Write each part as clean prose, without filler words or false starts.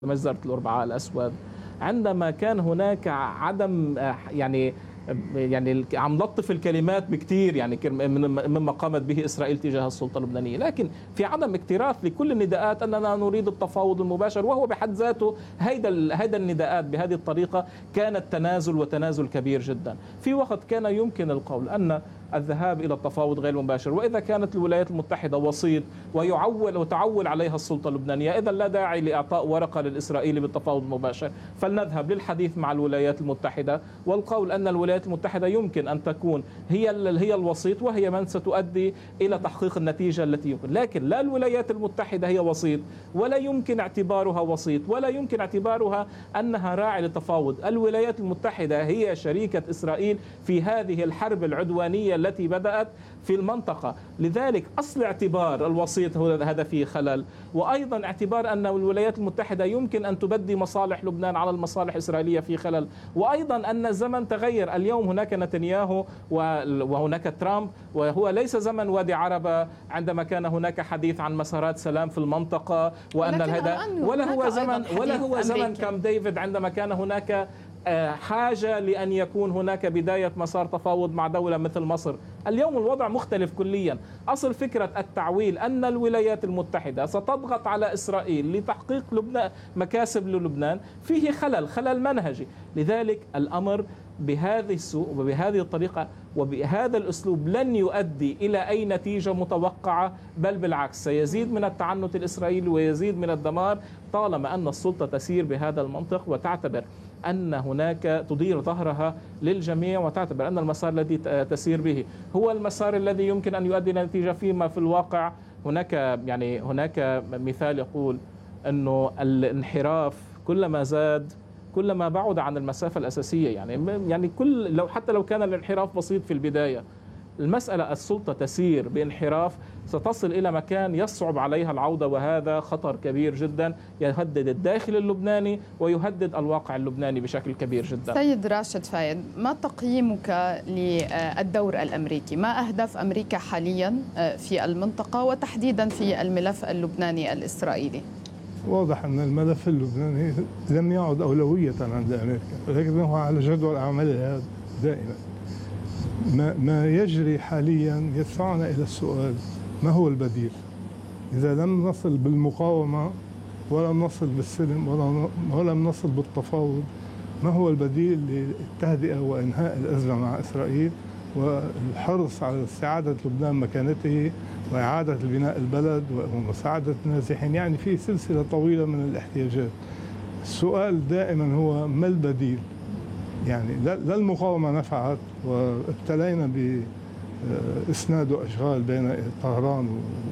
مجزرة الأربعاء الأسود، عندما كان هناك عدم يعني عم لطف الكلمات بكثير، يعني مما قامت به إسرائيل تجاه السلطة اللبنانية، لكن في عدم اكتراث لكل النداءات أننا نريد التفاوض المباشر، وهو بحد ذاته هيدا النداءات بهذه الطريقة كانت تنازل وتنازل كبير جدا. في وقت كان يمكن القول أن الذهاب إلى التفاوض غير مباشر، وإذا كانت الولايات المتحدة وسيط وتعول عليها السلطة اللبنانية، إذا لا داعي لإعطاء ورقة للإسرائيلي بالتفاوض المباشر، فلنذهب للحديث مع الولايات المتحدة والقول أن الولايات المتحدة يمكن أن تكون هي الوسيط، وهي من ستؤدي إلى تحقيق النتيجة التي يمكن. لكن لا الولايات المتحدة هي وسيط، ولا يمكن اعتبارها وسيط، ولا يمكن اعتبارها أنها راعي للتفاوض. الولايات المتحدة هي شريكة إسرائيل في هذه الحرب العدوانية التي بدأت في المنطقة، لذلك أصل اعتبار الوسيط هذا فيه خلل، وأيضا اعتبار أن الولايات المتحدة يمكن أن تبدي مصالح لبنان على المصالح الإسرائيلية في خلل، وأيضا أن الزمن تغير. اليوم هناك نتنياهو وهناك ترامب، وهو ليس زمن وادي عربة عندما كان هناك حديث عن مسارات سلام في المنطقة، وأن هذا ولا هو زمن كامب ديفيد عندما كان هناك حاجة لأن يكون هناك بداية مسار تفاوض مع دولة مثل مصر. اليوم الوضع مختلف كليا. أصل فكرة التعويل أن الولايات المتحدة ستضغط على إسرائيل لتحقيق مكاسب للبنان فيه خلل منهجي. لذلك الأمر بهذه السوء وبهذه الطريقة وبهذا الأسلوب لن يؤدي إلى أي نتيجة متوقعة، بل بالعكس سيزيد من التعنت الإسرائيلي ويزيد من الدمار، طالما أن السلطة تسير بهذا المنطق وتعتبر أن هناك تدير ظهرها للجميع، وتعتبر أن المسار الذي تسير به هو المسار الذي يمكن أن يؤدي إلى نتيجة. فيما في الواقع هناك مثال يقول أنه الانحراف كلما زاد كلما بعد عن المسافة الأساسية. يعني حتى لو كان الانحراف بسيط في البداية، المسألة السلطة تسير بانحراف ستصل إلى مكان يصعب عليها العودة، وهذا خطر كبير جدا يهدد الداخل اللبناني ويهدد الواقع اللبناني بشكل كبير جدا. سيد راشد فايد، ما تقييمك للدور الأمريكي؟ ما أهداف أمريكا حاليا في المنطقة وتحديدا في الملف اللبناني الإسرائيلي؟ واضح أن الملف اللبناني لم يعد أولوية عند أمريكا، ولكنه على جدول أعمالها دائما. ما يجري حاليا يدفعنا إلى السؤال: ما هو البديل؟ إذا لم نصل بالمقاومة ولم نصل بالسلم ولم نصل بالتفاوض، ما هو البديل للتهدئة وإنهاء الأزمة مع إسرائيل والحرص على استعادة لبنان مكانته وإعادة بناء البلد ومساعدة النازحين؟ يعني في سلسلة طويلة من الاحتياجات. السؤال دائما هو: ما البديل؟ يعني لا المقاومة نفعت وابتلينا بإسناد أشغال بين طهران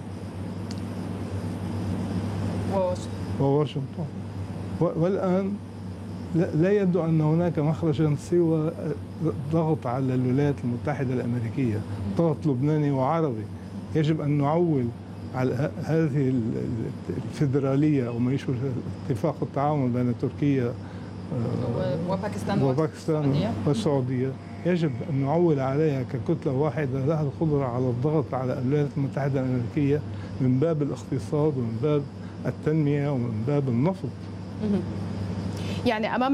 وواشنطن، والآن لا يبدو أن هناك مخرجا سوى ضغط على الولايات المتحدة الأمريكية، ضغط لبناني وعربي. يجب أن نعول على هذه الفيدرالية أو ما يشبه اتفاق التعاون بين تركيا وباكستان والسعودية. يجب أن نعول عليها ككتلة واحدة لها القدرة على الضغط على الولايات المتحدة الأمريكية من باب الاقتصاد ومن باب التنمية ومن باب النفط. يعني أمام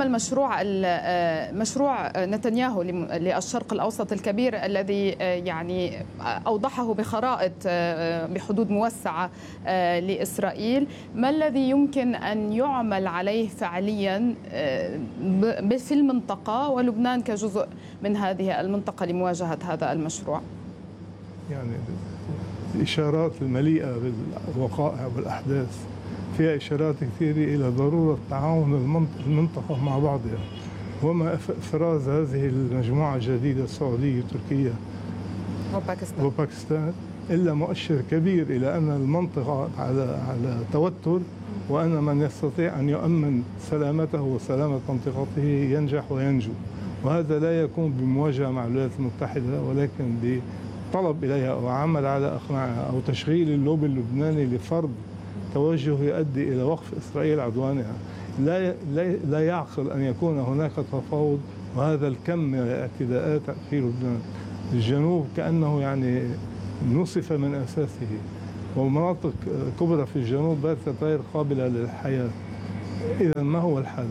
مشروع نتنياهو للشرق الأوسط الكبير الذي يعني أوضحه بخرائط بحدود موسعة لإسرائيل، ما الذي يمكن أن يعمل عليه فعليا في المنطقة ولبنان كجزء من هذه المنطقة لمواجهة هذا المشروع؟ يعني الإشارات المليئة بالوقائع والأحداث فيها إشارات كثيرة إلى ضرورة تعاون المنطقة مع بعضها، وما إفراز هذه المجموعة الجديدة السعودية تركيا وباكستان إلا مؤشر كبير إلى أن المنطقة على توتر، وأن من يستطيع أن يؤمن سلامته وسلامة منطقته ينجح وينجو. وهذا لا يكون بمواجهة مع الولايات المتحدة، ولكن بطلب إليها أو عمل على إقناعها أو تشغيل اللوبي اللبناني لفرض توجه يؤدي إلى وقف إسرائيل عدوانها. لا يعقل أن يكون هناك تفاوض وهذا الكم من الاعتداءات في لبنان. الجنوب كأنه يعني نصف من أساسه، ومناطق كبرى في الجنوب باتت غير قابلة للحياة. إذا ما هو الحل؟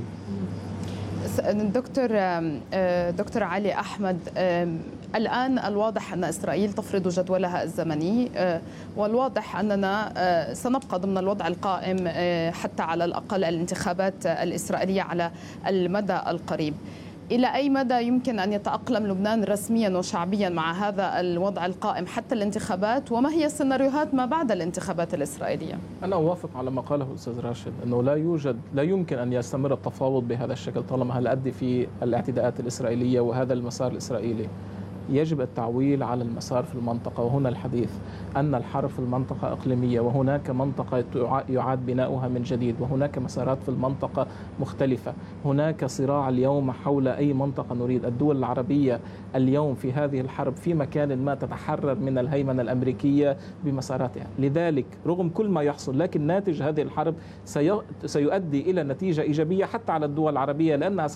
دكتور علي أحمد، الآن الواضح أن إسرائيل تفرض جدولها الزمني، والواضح أننا سنبقى ضمن الوضع القائم حتى على الأقل الانتخابات الإسرائيلية على المدى القريب. إلى أي مدى يمكن أن يتأقلم لبنان رسميا وشعبيا مع هذا الوضع القائم حتى الانتخابات، وما هي السيناريوهات ما بعد الانتخابات الإسرائيلية؟ أنا أوافق على ما قاله الأستاذ راشد أنه لا يمكن أن يستمر التفاوض بهذا الشكل طالما هنؤدي في الاعتداءات الإسرائيلية وهذا المسار الإسرائيلي. يجب التعويل على المسار في المنطقة، وهنا الحديث أن الحرب في المنطقة إقليمية، وهناك منطقة يعاد بناؤها من جديد، وهناك مسارات في المنطقة مختلفة. هناك صراع اليوم حول أي منطقة نريد. الدول العربية اليوم في هذه الحرب في مكان ما تتحرر من الهيمنة الأمريكية بمساراتها. لذلك رغم كل ما يحصل، لكن ناتج هذه الحرب سيؤدي إلى نتيجة إيجابية حتى على الدول العربية، لأنها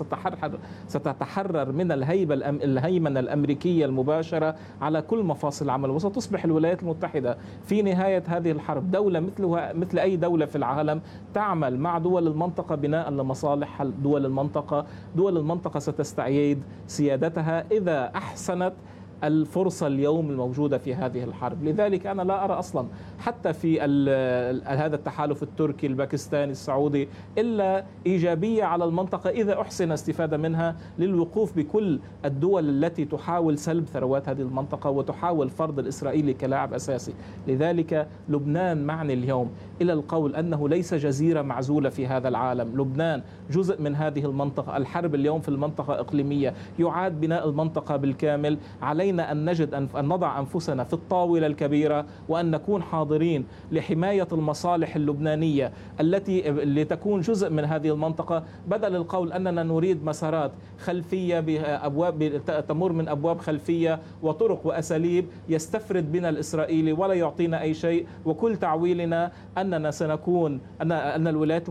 ستتحرر من الهيمنة الأمريكية المباشرة على كل مفاصل العمل، وستصبح الولايات المتحدة في نهاية هذه الحرب دولة مثل أي دولة في العالم تعمل مع دول المنطقة بناء لمصالح دول المنطقة. دول المنطقة ستستعيد سيادتها إذا أحسنت الفرصة اليوم الموجودة في هذه الحرب. لذلك أنا لا أرى أصلا حتى في هذا التحالف التركي الباكستاني السعودي إلا إيجابية على المنطقة إذا أحسن استفادة منها للوقوف بكل الدول التي تحاول سلب ثروات هذه المنطقة وتحاول فرض الإسرائيلي كلاعب أساسي. لذلك لبنان معني اليوم إلى القول أنه ليس جزيرة معزولة في هذا العالم. لبنان جزء من هذه المنطقة. الحرب اليوم في المنطقة إقليمية، يعاد بناء المنطقة بالكامل. علينا أن نجد أن نضع أنفسنا في الطاولة الكبيرة وأن نكون حاضرين لحماية المصالح اللبنانية التي لتكون جزء من هذه المنطقة، بدل القول أننا نريد مسارات خلفية بأبواب تمر من أبواب خلفية وطرق وأساليب يستفرد بنا الإسرائيلي ولا يعطينا أي شيء، وكل تعويلنا أننا سنكون أن الولايات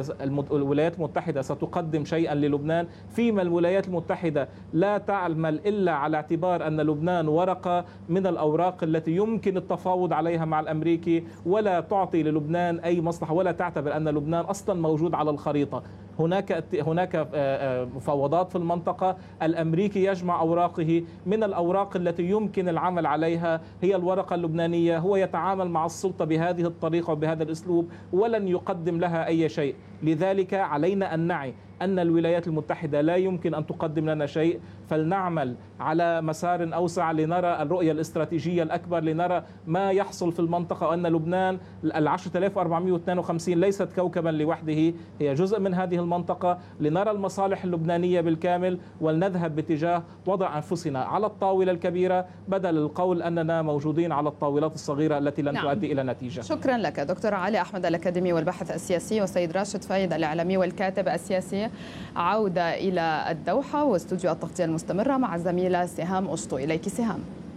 المتحدة ستقدم شيئا للبنان، فيما الولايات المتحدة لا تعمل إلا على اعتبار أن لبنان ورقة من الأوراق التي يمكن التفاوض عليها مع الأمريكي، ولا تعطي للبنان أي مصلحة، ولا تعتبر أن لبنان أصلا موجود على الخريطة. هناك مفاوضات في المنطقة. الأمريكي يجمع أوراقه، من الأوراق التي يمكن العمل عليها هي الورقة اللبنانية. هو يتعامل مع السلطة بهذه الطريقة وبهذا الأسلوب ولن يقدم لها أي شيء. لذلك علينا أن نعي أن الولايات المتحدة لا يمكن أن تقدم لنا شيء، فلنعمل على مسار أوسع لنرى الرؤية الاستراتيجية الأكبر، لنرى ما يحصل في المنطقة، وأن لبنان 10452 ليست كوكبا لوحده، هي جزء من هذه المنطقة. لنرى المصالح اللبنانية بالكامل ولنذهب باتجاه وضع أنفسنا على الطاولة الكبيرة بدل القول أننا موجودين على الطاولات الصغيرة التي لن تؤدي إلى نتيجة. شكرا لك دكتور علي أحمد الأكاديمي والباحث السياسي، وسيد راشد فايد الإعلامي والكاتب السياسي. عودة إلى الدوحة واستوديو التغطية المستمرة مع الزميلة سهام أشطو. إليك سهام.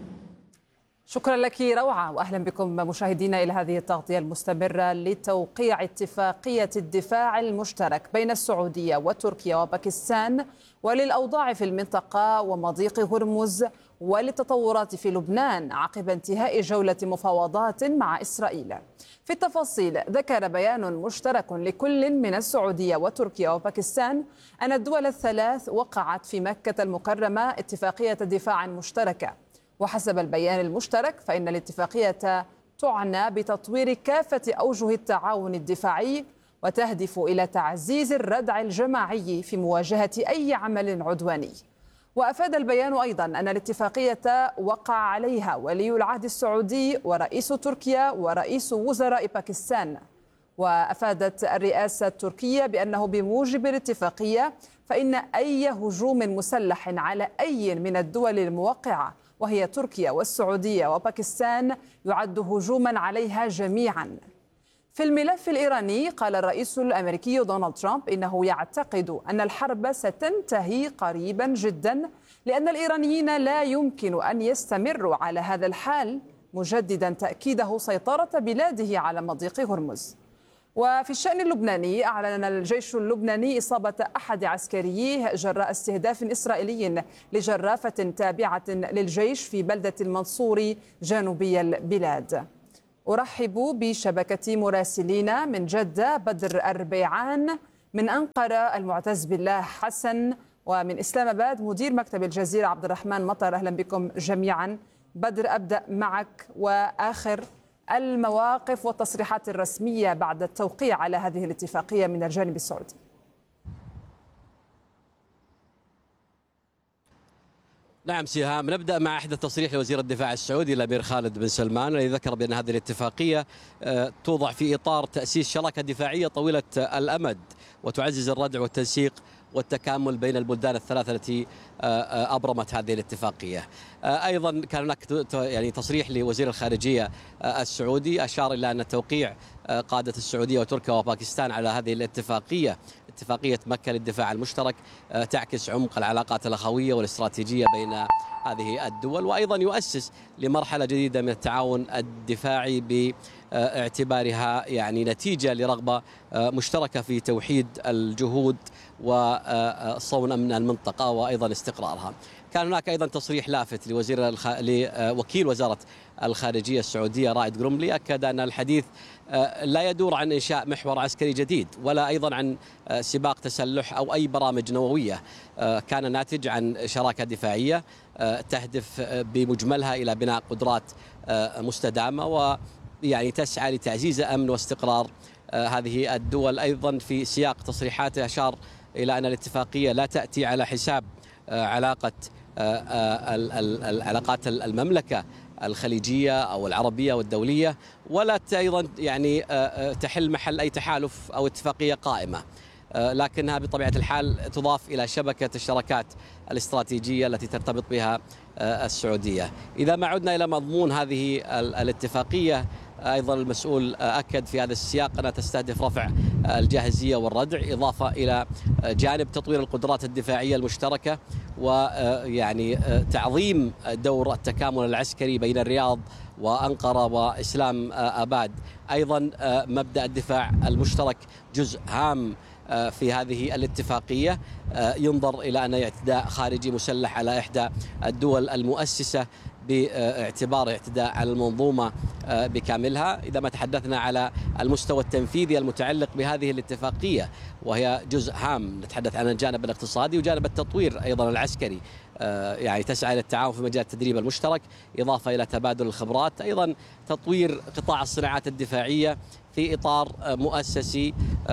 شكرا لك روعة، وأهلا بكم مشاهدينا إلى هذه التغطية المستمرة لتوقيع اتفاقية الدفاع المشترك بين السعودية وتركيا وباكستان، وللأوضاع في المنطقة ومضيق هرمز، وللتطورات في لبنان عقب انتهاء جولة مفاوضات مع إسرائيل. في التفاصيل ذكر بيان مشترك لكل من السعودية وتركيا وباكستان أن الدول الثلاث وقعت في مكة المكرمة اتفاقية دفاع مشتركة. وحسب البيان المشترك فإن الاتفاقية تعنى بتطوير كافة أوجه التعاون الدفاعي، وتهدف إلى تعزيز الردع الجماعي في مواجهة أي عمل عدواني. وأفاد البيان أيضا أن الاتفاقية وقع عليها ولي العهد السعودي ورئيس تركيا ورئيس وزراء باكستان. وأفادت الرئاسة التركية بأنه بموجب الاتفاقية فإن أي هجوم مسلح على أي من الدول الموقعة وهي تركيا والسعودية وباكستان يعد هجوما عليها جميعا. في الملف الإيراني قال الرئيس الأمريكي دونالد ترامب إنه يعتقد أن الحرب ستنتهي قريبا جدا، لأن الإيرانيين لا يمكن أن يستمروا على هذا الحال، مجددا تأكيده سيطرة بلاده على مضيق هرمز. وفي الشأن اللبناني أعلن الجيش اللبناني إصابة أحد عسكريه جراء استهداف إسرائيلي لجرافة تابعة للجيش في بلدة المنصوري جنوبي البلاد. أرحب بشبكة مراسلين من جدة بدر أربيعان من أنقرة المعتز بالله حسن، ومن إسلام آباد مدير مكتب الجزيرة عبد الرحمن مطر. أهلا بكم جميعا. بدر، أبدأ معك وآخر المواقف والتصريحات الرسمية بعد التوقيع على هذه الاتفاقية من الجانب السعودي. نعم سهام، نبدأ مع أحدث تصريح لوزير الدفاع السعودي الأمير خالد بن سلمان، الذي ذكر بأن هذه الاتفاقية توضع في إطار تأسيس شراكة دفاعية طويلة الأمد وتعزز الردع والتنسيق والتكامل بين البلدان الثلاثة التي أبرمت هذه الاتفاقية. أيضا كان هناك يعني تصريح لوزير الخارجية السعودي أشار إلى أن توقيع قادة السعودية وتركيا وباكستان على هذه الاتفاقية، اتفاقية مكة للدفاع المشترك، تعكس عمق العلاقات الأخوية والاستراتيجية بين هذه الدول، وأيضا يؤسس لمرحلة جديدة من التعاون الدفاعي باعتبارها يعني نتيجة لرغبة مشتركة في توحيد الجهود وصون أمن المنطقة وأيضا استقرارها. كان هناك أيضا تصريح لافت لوكيل وزارة الخارجية السعودية رائد قرملي، أكد أن الحديث لا يدور عن إنشاء محور عسكري جديد ولا أيضا عن سباق تسلح أو أي برامج نووية، كان ناتج عن شراكة دفاعية تهدف بمجملها إلى بناء قدرات مستدامة ويعني تسعى لتعزيز أمن واستقرار هذه الدول. أيضا في سياق تصريحاته أشار إلى أن الاتفاقية لا تأتي على حساب علاقات المملكة الخليجية أو العربية والدولية، ولا أيضا يعني تحل محل أي تحالف أو اتفاقية قائمة، لكنها بطبيعة الحال تضاف إلى شبكة الشراكات الاستراتيجية التي ترتبط بها السعودية. إذا ما عدنا إلى مضمون هذه الاتفاقية، أيضا المسؤول أكد في هذا السياق أنها تستهدف رفع الجاهزية والردع، إضافة إلى جانب تطوير القدرات الدفاعية المشتركة ويعني تعظيم دور التكامل العسكري بين الرياض وأنقرة وإسلام آباد. أيضا مبدأ الدفاع المشترك جزء هام في هذه الاتفاقية، ينظر إلى أن اعتداء خارجي مسلح على إحدى الدول المؤسسة باعتبار اعتداء على المنظومة بكاملها. إذا ما تحدثنا على المستوى التنفيذي المتعلق بهذه الاتفاقية، وهي جزء هام، نتحدث عن الجانب الاقتصادي وجانب التطوير أيضا العسكري، يعني تسعى إلى التعاون في مجال التدريب المشترك، إضافة إلى تبادل الخبرات، أيضا تطوير قطاع الصناعات الدفاعية في إطار مؤسسي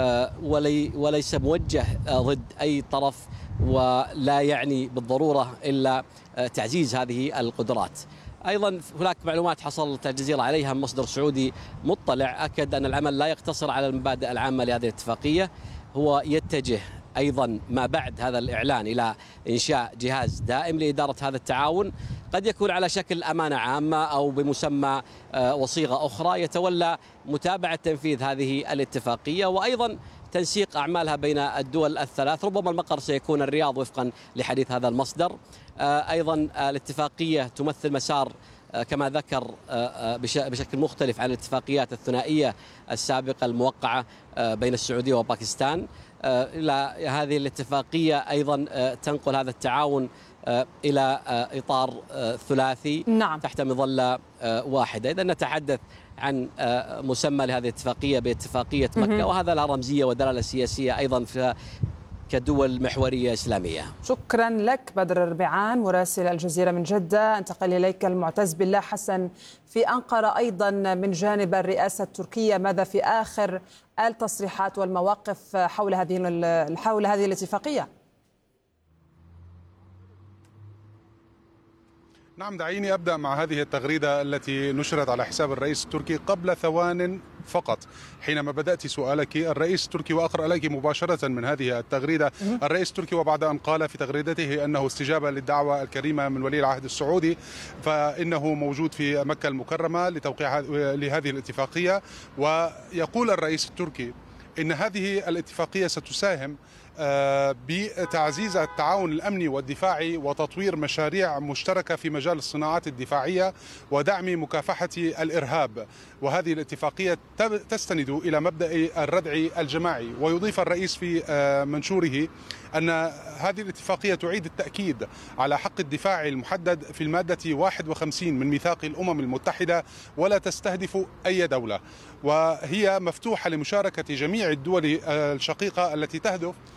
وليس موجه ضد أي طرف، ولا يعني بالضرورة إلا تعزيز هذه القدرات. أيضا هناك معلومات حصلت الجزيرة عليها من مصدر سعودي مطلع، أكد أن العمل لا يقتصر على المبادئ العامة لهذه الاتفاقية، هو يتجه أيضا ما بعد هذا الإعلان إلى إنشاء جهاز دائم لإدارة هذا التعاون، قد يكون على شكل أمانة عامة أو بمسمى وصيغة أخرى، يتولى متابعة تنفيذ هذه الاتفاقية وأيضا تنسيق أعمالها بين الدول الثلاث. ربما المقر سيكون الرياض وفقا لحديث هذا المصدر. أيضا الاتفاقية تمثل مسار كما ذكر بشكل مختلف عن الاتفاقيات الثنائية السابقة الموقعة بين السعودية وباكستان. هذه الاتفاقية أيضا تنقل هذا التعاون إلى إطار ثلاثي تحت مظلة واحدة. إذا نتحدث عن مسمى لهذه الاتفاقية باتفاقية مكة، وهذا له رمزية ودلالة سياسية أيضا كدول محورية إسلامية. شكرا لك بدر الربيعان مراسل الجزيرة من جدة. انتقل إليك المعتز بالله حسن في أنقرة أيضا من جانب الرئاسة التركية، ماذا في آخر التصريحات والمواقف حول هذه الاتفاقية؟ نعم، دعيني أبدأ مع هذه التغريدة التي نشرت على حساب الرئيس التركي قبل ثوان فقط. حينما بدأت سؤالك الرئيس التركي، وأقرأ لك مباشرة من هذه التغريدة، الرئيس التركي وبعد أن قال في تغريدته أنه استجابة للدعوة الكريمة من ولي العهد السعودي، فإنه موجود في مكة المكرمة لتوقيع لهذه الاتفاقية. ويقول الرئيس التركي إن هذه الاتفاقية ستساهم بتعزيز التعاون الأمني والدفاعي وتطوير مشاريع مشتركة في مجال الصناعات الدفاعية ودعم مكافحة الإرهاب. وهذه الاتفاقية تستند إلى مبدأ الردع الجماعي. ويضيف الرئيس في منشوره أن هذه الاتفاقية تعيد التأكيد على حق الدفاع المحدد في المادة 51 من ميثاق الأمم المتحدة، ولا تستهدف أي دولة، وهي مفتوحة لمشاركة جميع الدول الشقيقة التي تهدف